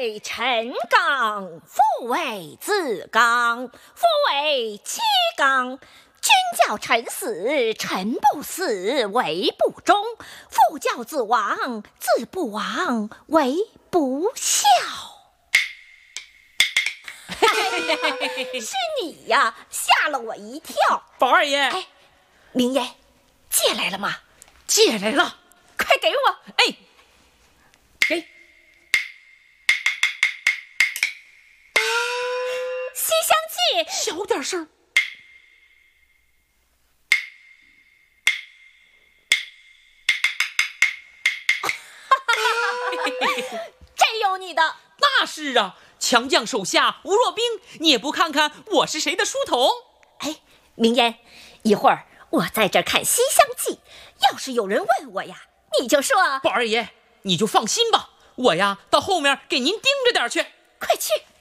为陈刚，父为子刚，父为妻刚。君叫臣死，臣不死，为不忠；父叫子亡，子不亡，为不孝。哎呀，是你呀，吓了我一跳。 宝二爷， 哎，明言借来了吗？ 借来了， 快给我。 哎，给。 西厢记， 小点声。 真有你的。 那是啊，强将手下无弱兵，你也不看看我是谁的书童？ 哎，明言，一会儿我在这看《西厢记》，要是有人问我呀，你就说。 宝二爷，你就放心吧，我呀到后面给您盯着点去。 快去。